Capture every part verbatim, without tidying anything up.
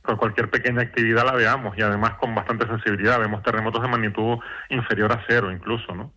con cualquier pequeña actividad la veamos, y además con bastante sensibilidad. Vemos terremotos de magnitud inferior a cero incluso, ¿no?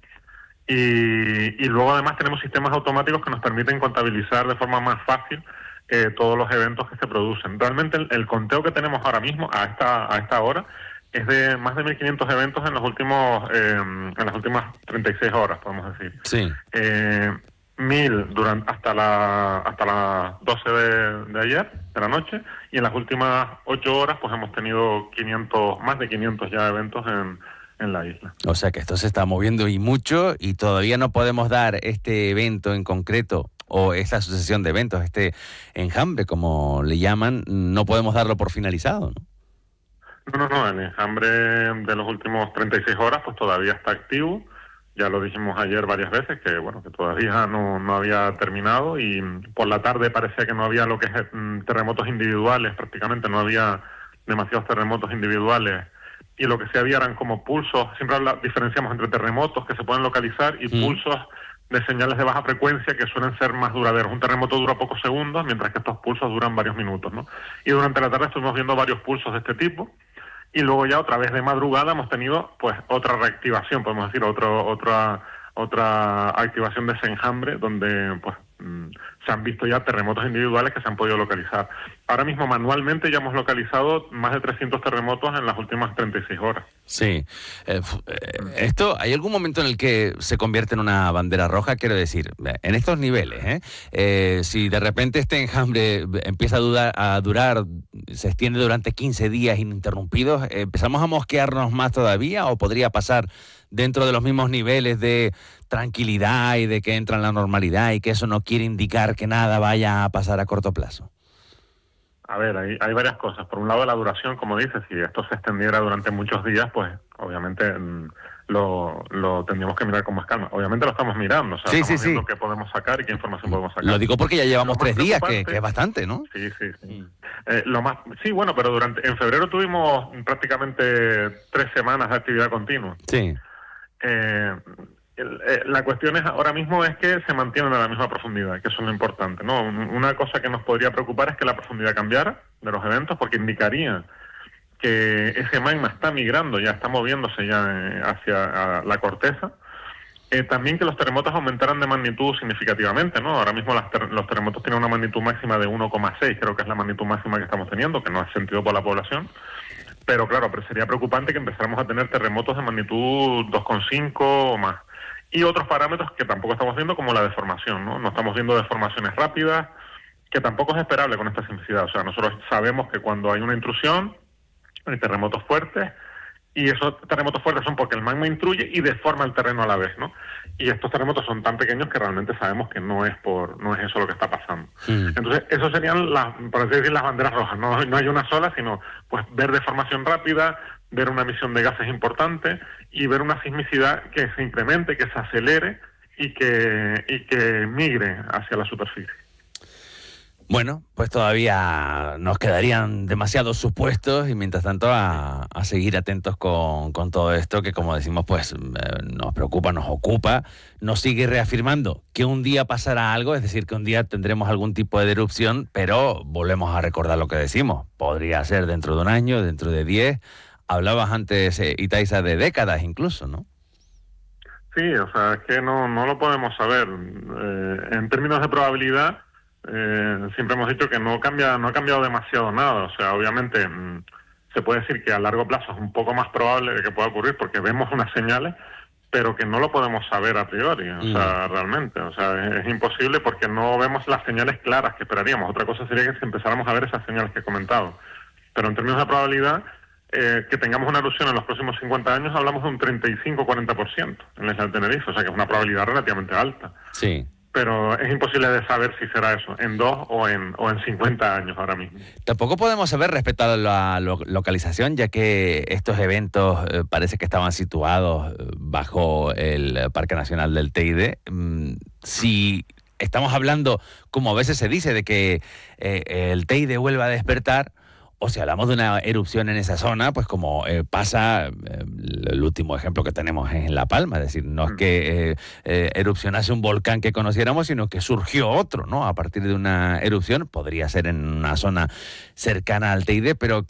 Y, y luego además tenemos sistemas automáticos que nos permiten contabilizar de forma más fácil eh, todos los eventos que se producen. Realmente el, el conteo que tenemos ahora mismo, a esta, a esta hora, es de más de mil quinientos eventos en los últimos eh, en las últimas treinta y seis horas, podemos decir. Sí. Eh, mil durante hasta la hasta las doce de, de ayer, de la noche, y en las últimas ocho horas pues hemos tenido quinientos, más de quinientos ya eventos en, en la isla. O sea que esto se está moviendo y mucho, y todavía no podemos dar este evento en concreto, o esta sucesión de eventos, este enjambre, como le llaman, no podemos darlo por finalizado, ¿no? No, no, no, el enjambre de los últimos treinta y seis horas pues todavía está activo. Ya lo dijimos ayer varias veces, que bueno, que todavía no, no había terminado, y por la tarde parecía que no había lo que es mm, terremotos individuales, prácticamente no había demasiados terremotos individuales, y lo que sí había eran como pulsos. Siempre habla, diferenciamos entre terremotos que se pueden localizar y mm. pulsos de señales de baja frecuencia que suelen ser más duraderos. Un terremoto dura pocos segundos, mientras que estos pulsos duran varios minutos, ¿no? Y durante la tarde estuvimos viendo varios pulsos de este tipo. Y luego ya otra vez de madrugada hemos tenido pues otra reactivación, podemos decir, otro, otra otra activación de ese enjambre, donde pues mmm, se han visto ya terremotos individuales que se han podido localizar. Ahora mismo manualmente ya hemos localizado más de trescientos terremotos en las últimas treinta y seis horas. Sí. Eh, esto, ¿hay algún momento en el que se convierte en una bandera roja? Quiero decir, en estos niveles, ¿eh? Eh, si de repente este enjambre empieza a, dudar, a durar, se extiende durante quince días ininterrumpidos, ¿empezamos a mosquearnos más todavía, o podría pasar dentro de los mismos niveles de tranquilidad y de que entra en la normalidad y que eso no quiere indicar que nada vaya a pasar a corto plazo? A ver, hay, hay varias cosas. Por un lado, la duración, como dices, si esto se extendiera durante muchos días, pues obviamente mmm, lo, lo tendríamos que mirar con más calma. Obviamente lo estamos mirando, o sea, sí, estamos sí, viendo sí. qué podemos sacar y qué información podemos sacar. Lo digo porque ya llevamos tres días, que, que es bastante, ¿no? Sí, sí, sí. Mm. Eh, lo más, sí, bueno, pero durante en febrero tuvimos prácticamente tres semanas de actividad continua. Sí. Eh, el, eh, la cuestión es ahora mismo es que se mantienen a la misma profundidad, que eso es lo importante, ¿no? Una cosa que nos podría preocupar es que la profundidad cambiara de los eventos, porque indicaría que ese magma está migrando, ya está moviéndose ya eh, hacia la corteza. Eh, también que los terremotos aumentaran de magnitud significativamente, ¿no? Ahora mismo las ter los terremotos tienen una magnitud máxima de uno coma seis, creo que es la magnitud máxima que estamos teniendo, que no es sentido por la población. Pero claro, pero sería preocupante que empezáramos a tener terremotos de magnitud dos coma cinco o más. Y otros parámetros que tampoco estamos viendo, como la deformación, ¿no? No estamos viendo deformaciones rápidas, que tampoco es esperable con esta sismicidad. O sea, nosotros sabemos que cuando hay una intrusión, hay terremotos fuertes, y esos terremotos fuertes son porque el magma intruye y deforma el terreno a la vez, ¿no? Y estos terremotos son tan pequeños que realmente sabemos que no es por no es eso lo que está pasando. Mm. Entonces, eso serían las, por así decir, las banderas rojas. No, no hay una sola, sino pues ver deformación rápida, ver una emisión de gases importante y ver una sismicidad que se incremente, que se acelere y que y que migre hacia la superficie. Bueno, pues todavía nos quedarían demasiados supuestos, y mientras tanto a, a seguir atentos con, con todo esto que, como decimos, pues eh, nos preocupa, nos ocupa, nos sigue reafirmando que un día pasará algo, es decir, que un día tendremos algún tipo de erupción, pero volvemos a recordar lo que decimos, podría ser dentro de un año, dentro de diez, hablabas antes, eh, Itaiza, de décadas incluso, ¿no? Sí, o sea, es que no, no lo podemos saber. Eh, en términos de probabilidad, Eh, siempre hemos dicho que no cambia, no ha cambiado demasiado nada. O sea, obviamente mmm, se puede decir que a largo plazo es un poco más probable de que pueda ocurrir porque vemos unas señales, pero que no lo podemos saber a priori, o mm. sea, realmente. O sea, es, es imposible porque no vemos las señales claras que esperaríamos. Otra cosa sería que si empezáramos a ver esas señales que he comentado. Pero en términos de probabilidad, eh, que tengamos una erupción en los próximos cincuenta años, hablamos de un treinta y cinco a cuarenta por ciento en la isla de Tenerife, o sea que es una probabilidad relativamente alta. Sí. Pero es imposible de saber si será eso, en dos o en, o en cincuenta años ahora mismo. Tampoco podemos saber respecto a la lo, localización, ya que estos eventos eh, parece que estaban situados bajo el Parque Nacional del Teide. Mm, si estamos hablando, como a veces se dice, de que eh, el Teide vuelva a despertar, o si hablamos de una erupción en esa zona, pues como eh, pasa, eh, el último ejemplo que tenemos es en La Palma, es decir, no es que eh, eh, erupcionase un volcán que conociéramos, sino que surgió otro, ¿no? A partir de una erupción, podría ser en una zona cercana al Teide, pero